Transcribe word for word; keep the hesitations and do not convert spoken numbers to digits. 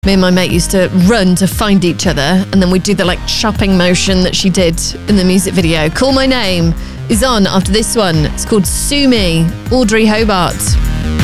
Me and my mate used to run to find each other, and then we'd do the like shopping motion that she did in the music video. Call My Name is on after this one. It's called Sue Me, Audrey Hobart.